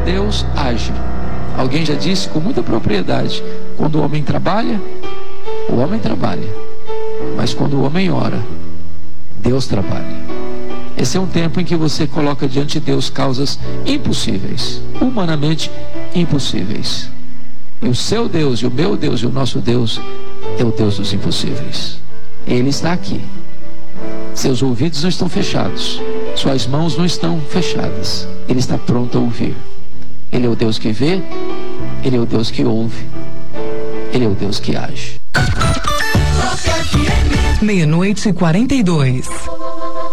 Deus age. Alguém já disse com muita propriedade: quando o homem trabalha, mas quando o homem ora, Deus trabalha. Esse é um tempo em que você coloca diante de Deus causas impossíveis, humanamente impossíveis. E o seu Deus, e o meu Deus, e o nosso Deus é o Deus dos impossíveis. Ele está aqui. Seus ouvidos não estão fechados, suas mãos não estão fechadas. Ele está pronto a ouvir. Ele é o Deus que vê, Ele é o Deus que ouve, Ele é o Deus que age. 00:42.